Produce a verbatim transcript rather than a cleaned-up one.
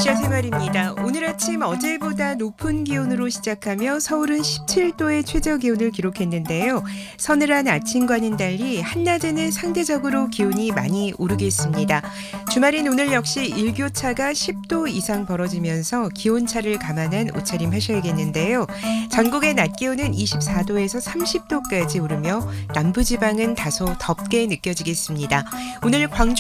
날씨와 생활입니다. 오늘 아침 어제보다 높은 기온으로 시작하며 서울은 십칠 도의 최저 기온을 기록했는데요. 서늘한 아침과는 달리 한낮에는 상대적으로 기온이 많이 오르겠습니다. 주말인 오늘 역시 일교차가 십 도 이상 벌어지면서 기온차를 감안한 옷차림 하셔야겠는데요. 전국의 낮 기온은 이십사 도에서 삼십 도까지 오르며 남부지방은 다소 덥게 느껴지겠습니다. 오늘 광주